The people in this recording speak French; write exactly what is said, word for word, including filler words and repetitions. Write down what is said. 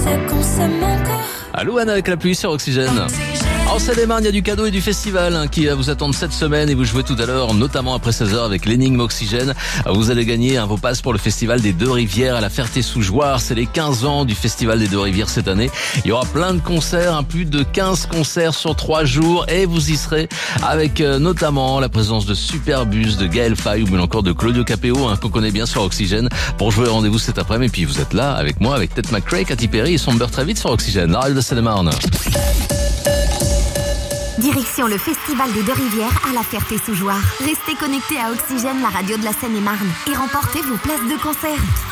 C'est qu'on s'aime encore. Allô Anne avec la pluie sur Oxygène. En Seine-et-Marne, il y a du cadeau et du festival hein, qui va vous attendre cette semaine et vous jouez tout à l'heure, notamment après seize heures avec l'énigme Oxygène. Vous allez gagner hein, vos passes pour le festival des Deux-Rivières à la Ferté-sous-Jouarre. C'est les quinze ans du festival des Deux-Rivières cette année. Il y aura plein de concerts, hein, plus de quinze concerts sur trois jours et vous y serez avec euh, notamment la présence de Superbus, de Gaël Faye ou bien encore de Claudio Capéo hein, qu'on connaît bien sur Oxygène. Pour jouer, rendez-vous cet après-midi et puis vous êtes là avec moi, avec Ted McRae, Katy Perry et Somber très vite sur Oxygène, la radio de Seine-et-Marne. Direction le Festival des Deux-Rivières à la Ferté-sous-Jouarre. Restez connectés à Oxygène, la radio de la Seine-et-Marne, et remportez vos places de concert.